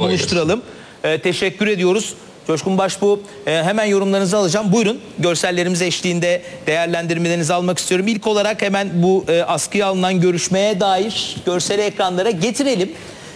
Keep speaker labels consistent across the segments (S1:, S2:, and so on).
S1: konuşturalım. Teşekkür ediyoruz. Coşkun Başbuğ, hemen yorumlarınızı alacağım. Buyurun, görsellerimiz eşliğinde değerlendirmelerinizi almak istiyorum. İlk olarak hemen bu askıya alınan görüşmeye dair görseli ekranlara getirelim.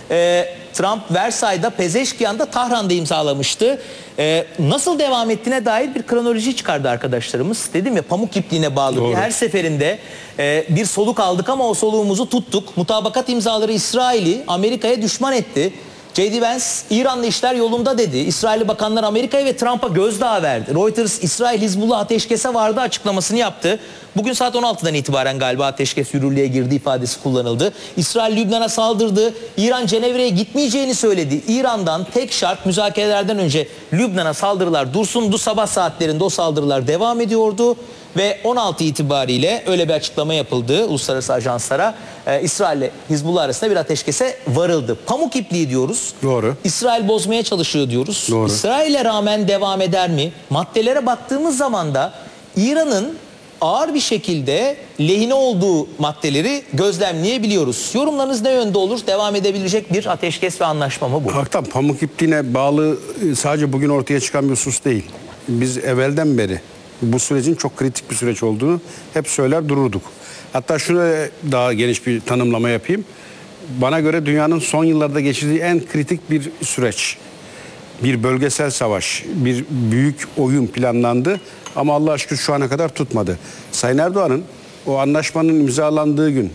S1: Trump Versay'da, Pezeşkiyan'da, Tahran'da imzalamıştı. Nasıl devam ettiğine dair bir kronoloji çıkardı arkadaşlarımız. Dedim ya, pamuk ipliğine bağlı.
S2: Doğru.
S1: Her seferinde bir soluk aldık ama o soluğumuzu tuttuk. Mutabakat imzaları İsrail'i Amerika'ya düşman etti. J.D. Vance, İran'la işler yolunda dedi. İsrailli bakanlar Amerika'ya ve Trump'a gözdağı verdi. Reuters, İsrail-Hizbullah ateşkese vardı açıklamasını yaptı. Bugün saat 16'dan itibaren galiba ateşkes yürürlüğe girdi ifadesi kullanıldı. İsrail Lübnan'a saldırdı. İran Cenevre'ye gitmeyeceğini söyledi. İran'dan tek şart, müzakerelerden önce Lübnan'a saldırılar dursundu. Sabah saatlerinde o saldırılar devam ediyordu. Ve 16 itibariyle öyle bir açıklama yapıldı uluslararası ajanslara. İsrail ile Hizbullah arasında bir ateşkese varıldı. Pamuk ipliği diyoruz.
S2: Doğru.
S1: İsrail bozmaya çalışıyor diyoruz.
S2: Doğru.
S1: İsrail'e rağmen devam eder mi? Maddelere baktığımız zaman da İran'ın ağır bir şekilde lehine olduğu maddeleri gözlemleyebiliyoruz. Yorumlarınız ne yönde olur? Devam edebilecek bir ateşkes ve anlaşma mı bu?
S2: Hakikaten pamuk ipliğine bağlı sadece bugün ortaya çıkan bir husus değil. Biz evvelden beri bu sürecin çok kritik bir süreç olduğunu hep söyler dururduk. Hatta şuna daha geniş bir tanımlama yapayım. Bana göre dünyanın son yıllarda geçirdiği en kritik bir süreç. Bir bölgesel savaş, bir büyük oyun planlandı ama Allah'a şükür şu ana kadar tutmadı. Sayın Erdoğan'ın o anlaşmanın imzalandığı gün,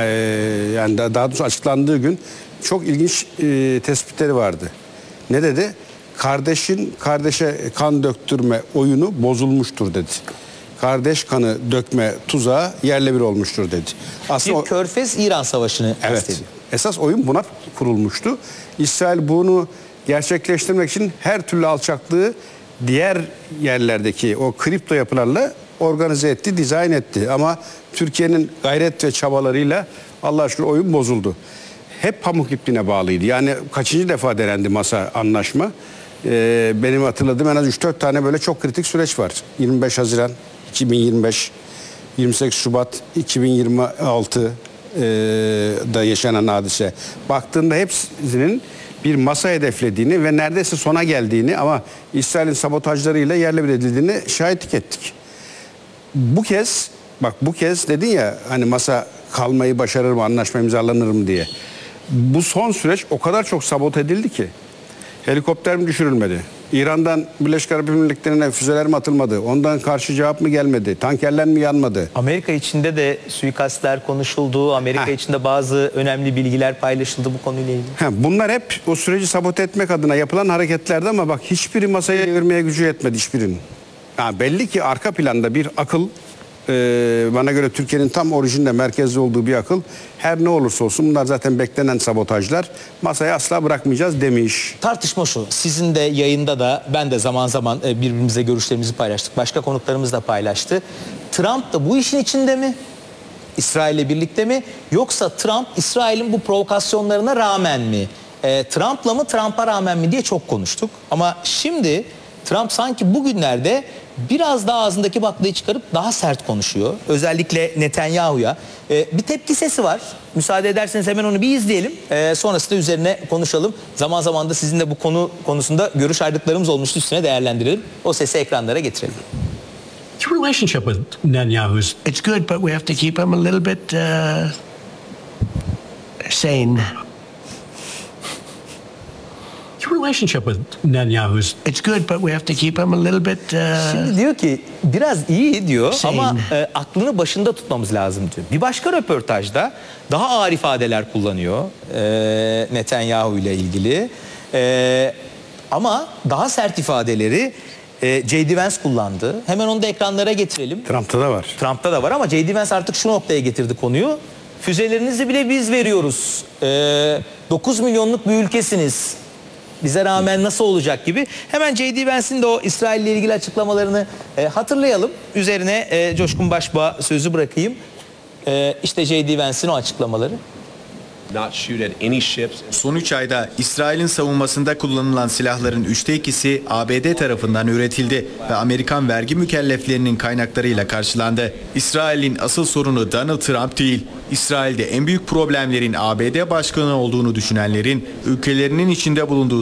S2: yani daha doğrusu açıklandığı gün çok ilginç tespitleri vardı. Ne dedi? Kardeşin kardeşe kan döktürme oyunu bozulmuştur dedi. Kardeş kanı dökme tuzağı yerle bir olmuştur dedi. Aslında
S1: Bir Körfez-İran savaşını kastediyor.
S2: evet. Esas oyun buna kurulmuştu. İsrail bunu gerçekleştirmek için her türlü alçaklığı diğer yerlerdeki o kripto yapılarla organize etti, dizayn etti. Ama Türkiye'nin gayret ve çabalarıyla Allah'a şükür oyun bozuldu. Hep pamuk ipliğine bağlıydı. Yani kaçıncı defa denendi masa anlaşma? Benim hatırladığım en az 3-4 tane böyle çok kritik süreç var. 25 Haziran 2025, 28 Şubat 2026 da yaşanan hadise. Baktığında hepsinin bir masa hedeflediğini ve neredeyse sona geldiğini ama İsrail'in sabotajlarıyla yerle bir edildiğini şahitlik ettik. Bu kez dedin ya hani masa kalmayı başarır mı, anlaşma imzalanır mı diye. Bu son süreç o kadar çok sabote edildi ki. Helikopter mi düşürülmedi? İran'dan Birleşik Arap Emirlikleri'ne füzeler mi atılmadı? Ondan karşı cevap mı gelmedi? Tankerler mi yanmadı?
S1: Amerika içinde de suikastler konuşuldu. Amerika içinde bazı önemli bilgiler paylaşıldı bu konuyla ilgili.
S2: Bunlar hep o süreci sabote etmek adına yapılan hareketlerdi ama bak hiçbiri masaya çevirmeye gücü yetmedi hiçbirinin. Yani belli ki arka planda bir akıl, bana göre Türkiye'nin tam orijinde merkezde olduğu bir akıl, her ne olursa olsun bunlar zaten beklenen sabotajlar, masaya asla bırakmayacağız demiş.
S1: Tartışma şu, sizin de yayında da ben de zaman zaman birbirimize görüşlerimizi paylaştık. Başka konuklarımız da paylaştı. Trump da bu işin içinde mi? İsrail'le birlikte mi? Yoksa Trump İsrail'in bu provokasyonlarına rağmen mi? Trump'la mı, Trump'a rağmen mi diye çok konuştuk. Ama şimdi Trump sanki bugünlerde biraz daha ağzındaki baklayı çıkarıp daha sert konuşuyor. Özellikle Netanyahu'ya. Bir tepki sesi var. Müsaade ederseniz hemen onu bir izleyelim. Sonrasında üzerine konuşalım. Zaman zaman da sizinle bu konu konusunda görüş ayrılıklarımız olmuştu. Üstüne değerlendirelim. O sesi ekranlara getirelim.
S3: Your relationship with Netanyahu's
S4: It's good, but we have to keep him a little bit sane.
S3: your relationship with Netanyahu's
S4: It's good, but we have to keep him a little bit
S1: Şimdi diyor ki biraz iyi diyor
S4: Hüseyin.
S1: ama aklını başında tutmamız lazım diyor. Bir başka röportajda daha ağır ifadeler kullanıyor Netanyahu ile ilgili. Ama daha sert ifadeleri J.D. Vance kullandı. Hemen onu da ekranlara getirelim.
S2: Trump'ta da var.
S1: Trump'ta da var ama J.D. Vance artık şu noktaya getirdi konuyu. Füzelerinizi bile biz veriyoruz. 9 milyonluk bir ülkesiniz. Bize rağmen nasıl olacak gibi. Hemen J.D. Vance'in de o İsrail ile ilgili açıklamalarını hatırlayalım. Üzerine Coşkun Başbuğ'a sözü bırakayım. İşte J.D. Vance'in o açıklamaları.
S5: Son 3 ayda İsrail'in savunmasında kullanılan silahların 2/3'ü ABD tarafından üretildi ve Amerikan vergi mükelleflerinin kaynaklarıyla karşılandı. İsrail'in asıl sorunu Donald Trump değil. İsrail'de en büyük problemlerin ABD başkanı olduğunu düşünenlerin ülkelerinin içinde bulunduğu